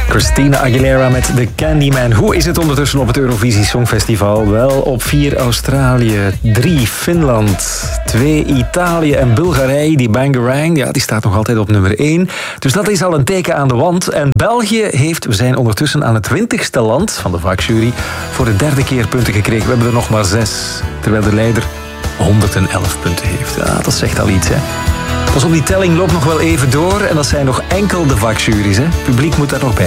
Christina Aguilera met The Candyman. Hoe is het ondertussen op het Eurovisie Songfestival? Wel, op 4 Australië, 3 Finland, 2 Italië en Bulgarije. Die Bangarang, ja, die staat nog altijd op nummer 1. Dus dat is al een teken aan de wand. En België we zijn ondertussen aan het 20ste land van de vakjury voor de 3e keer punten gekregen. We hebben er nog maar 6, terwijl de leider 111 punten heeft. Ja, dat zegt al iets, hè. Pas op, die telling loopt nog wel even door en dat zijn nog enkel de vakjuries, hè. Het publiek moet daar nog bij